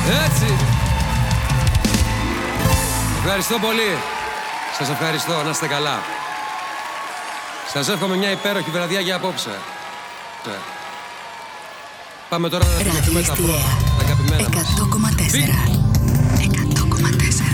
Έτσι. Ευχαριστώ πολύ. Σας ευχαριστώ, να είστε καλά. Σας εύχομαι μια υπέροχη βραδιά για απόψε. Πάμε τώρα να θυμηθούμε τα πρώτα, τα αγαπημένα μας. 100,4.